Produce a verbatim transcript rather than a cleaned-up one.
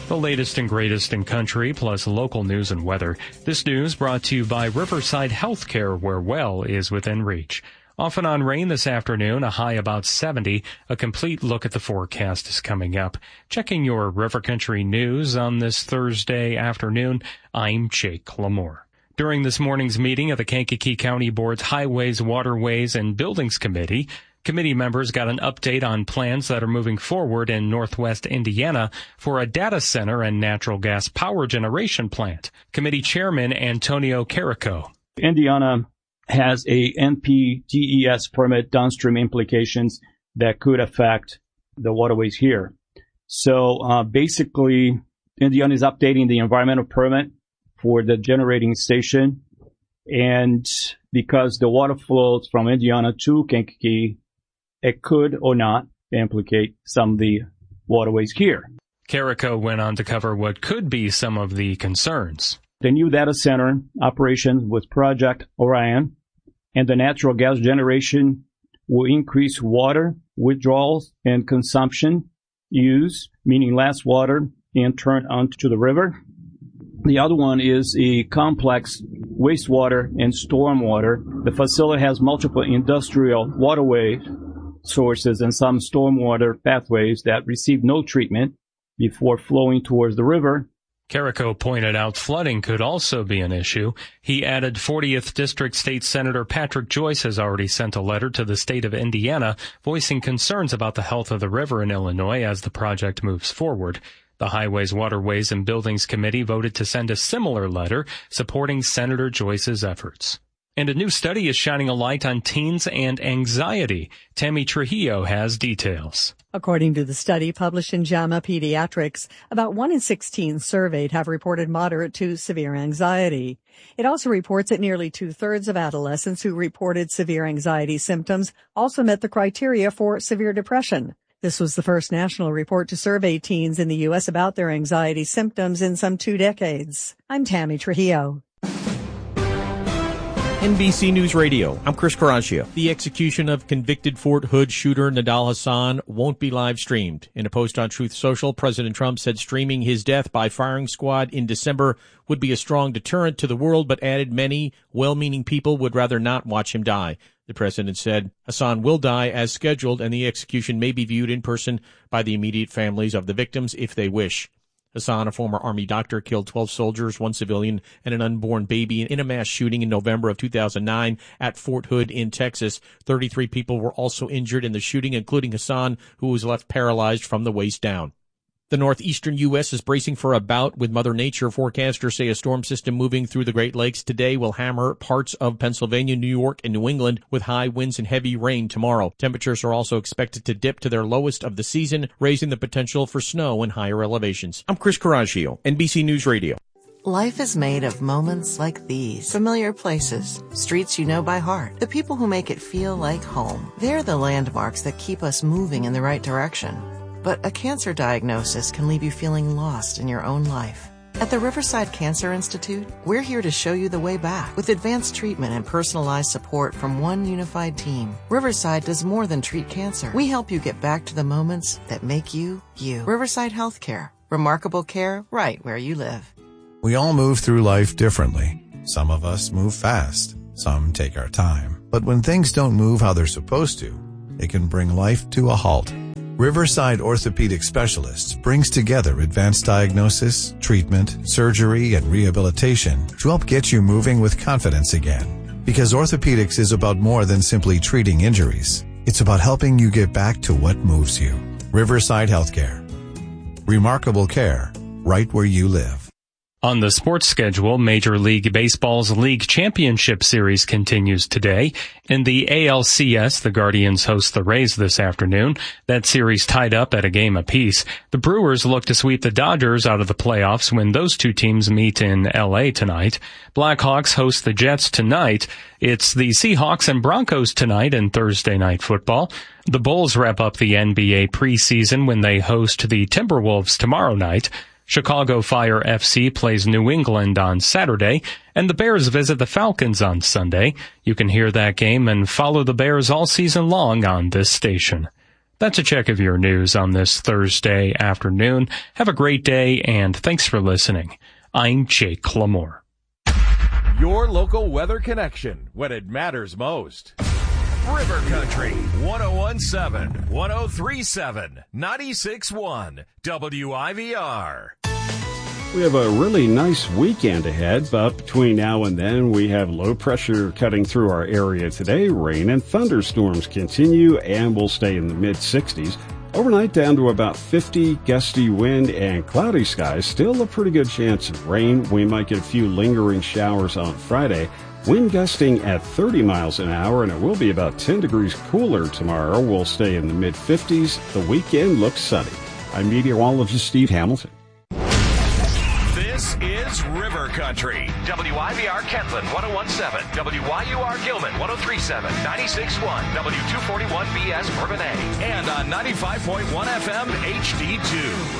The latest and greatest in country, plus local news and weather. This news brought to you by Riverside Healthcare, where well is within reach. Off and on rain this afternoon, a high about seventy. A complete look at the forecast is coming up. Checking your River Country news on this Thursday afternoon, I'm Jake Lamore. During this morning's meeting of the Kankakee County Board's Highways, Waterways, and Buildings Committee, committee members got an update on plans that are moving forward in northwest Indiana for a data center and natural gas power generation plant. Committee Chairman Antonio Carrico. Indiana has a N P D E S permit downstream implications that could affect the waterways here. So uh, basically, Indiana is updating the environmental permit for the generating station. And because the water flows from Indiana to Kankakee, it could or not implicate some of the waterways here. Carrico went on to cover what could be some of the concerns. The new data center operation with Project Orion and the natural gas generation will increase water withdrawals and consumption use, meaning less water being turned onto the river. The other one is a complex wastewater and stormwater. The facility has multiple industrial waterway sources and some stormwater pathways that receive no treatment before flowing towards the river. Carrico pointed out flooding could also be an issue. He added fortieth District State Senator Patrick Joyce has already sent a letter to the state of Indiana voicing concerns about the health of the river in Illinois as the project moves forward. The Highways, Waterways, and Buildings Committee voted to send a similar letter supporting Senator Joyce's efforts. And a new study is shining a light on teens and anxiety. Tammy Trujillo has details. According to the study published in JAMA Pediatrics, about one in six teens surveyed have reported moderate to severe anxiety. It also reports that nearly two-thirds of adolescents who reported severe anxiety symptoms also met the criteria for severe depression. This was the first national report to survey teens in the U S about their anxiety symptoms in some two decades. I'm Tammy Trujillo. N B C News Radio, I'm Chris Caraccio. The execution of convicted Fort Hood shooter Nidal Hasan won't be live streamed. In a post on Truth Social, President Trump said streaming his death by firing squad in December would be a strong deterrent to the world, but added many well-meaning people would rather not watch him die. The president said Hasan will die as scheduled, and the execution may be viewed in person by the immediate families of the victims if they wish. Hasan, a former Army doctor, killed twelve soldiers, one civilian, and an unborn baby in a mass shooting in November of two thousand nine at Fort Hood in Texas. thirty-three people were also injured in the shooting, including Hasan, who was left paralyzed from the waist down. The northeastern U S is bracing for a bout with Mother Nature. Forecasters say a storm system moving through the Great Lakes today will hammer parts of Pennsylvania, New York, and New England with high winds and heavy rain tomorrow. Temperatures are also expected to dip to their lowest of the season, raising the potential for snow in higher elevations. I'm Chris Caraccio, N B C News Radio. Life is made of moments like these. Familiar places, streets you know by heart, the people who make it feel like home. They're the landmarks that keep us moving in the right direction. But a cancer diagnosis can leave you feeling lost in your own life. At the Riverside Cancer Institute, we're here to show you the way back with advanced treatment and personalized support from one unified team. Riverside does more than treat cancer. We help you get back to the moments that make you, you. Riverside Healthcare. Remarkable care right where you live. We all move through life differently. Some of us move fast. Some take our time. But when things don't move how they're supposed to, it can bring life to a halt. Riverside Orthopedic Specialists brings together advanced diagnosis, treatment, surgery, and rehabilitation to help get you moving with confidence again. Because orthopedics is about more than simply treating injuries. It's about helping you get back to what moves you. Riverside Healthcare. Remarkable care right where you live. On the sports schedule, Major League Baseball's League Championship Series continues today. In the A L C S, the Guardians host the Rays this afternoon. That series tied up at a game apiece. The Brewers look to sweep the Dodgers out of the playoffs when those two teams meet in L A tonight. Blackhawks host the Jets tonight. It's the Seahawks and Broncos tonight in Thursday Night Football. The Bulls wrap up the N B A preseason when they host the Timberwolves tomorrow night. Chicago Fire F C plays New England on Saturday, and the Bears visit the Falcons on Sunday. You can hear that game and follow the Bears all season long on this station. That's a check of your news on this Thursday afternoon. Have a great day, and thanks for listening. I'm Jake Clamore. Your local weather connection when it matters most. River Country, one oh one point seven, one oh three point seven, ninety-six point one, W I V R. We have a really nice weekend ahead, but between now and then we have low pressure cutting through our area today. Rain and thunderstorms continue and will stay in the mid sixties. Overnight down to about fifty, gusty wind and cloudy skies. Still a pretty good chance of rain. We might get a few lingering showers on Friday. Wind gusting at thirty miles an hour, and it will be about ten degrees cooler tomorrow. We'll stay in the mid fifties. The weekend looks sunny. I'm meteorologist Steve Hamilton. This is River Country. W I V R Kentland, one oh one point seven. W Y U R Gilman, one oh three point seven. ninety-six point one. W two forty-one B S Bourbonnais. And on ninety-five point one F M H D two.